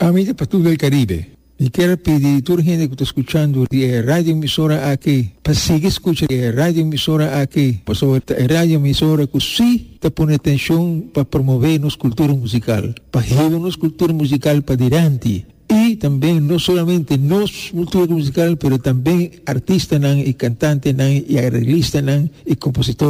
Amiga para todo el Caribe, e quero pedir a toda a gente que está escutando a rádio emissora aqui, para seguir escutando a rádio emissora aqui, para a rádio emissora que sim está pondo atenção para promover nossa cultura musical, para levar nossa cultura musical para adiante. E também, não somente nossa cultura musical, mas também artistas e cantantes e arreglistas e compositores.